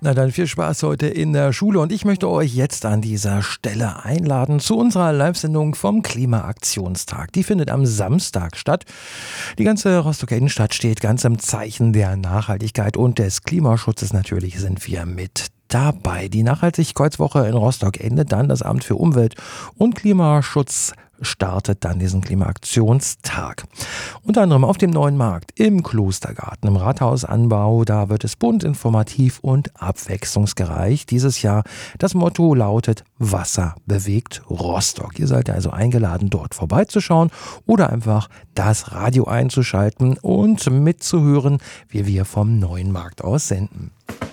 Na dann viel Spaß heute in der Schule und ich möchte euch jetzt an dieser Stelle einladen zu unserer Live-Sendung vom Klimaaktionstag. Die findet am Samstag statt. Die ganze Rostocker Innenstadt steht ganz im Zeichen der Nachhaltigkeit und des Klimaschutzes. Natürlich sind wir mit dabei. Die Nachhaltigkeitswoche in Rostock endet dann. Das Amt für Umwelt und Klimaschutz startet dann diesen Klimaaktionstag. Unter anderem auf dem Neuen Markt, im Klostergarten, im Rathausanbau, da wird es bunt, informativ und abwechslungsreich. Dieses Jahr das Motto lautet Wasser bewegt Rostock. Ihr seid also eingeladen, dort vorbeizuschauen oder einfach das Radio einzuschalten und mitzuhören, wie wir vom Neuen Markt aus senden.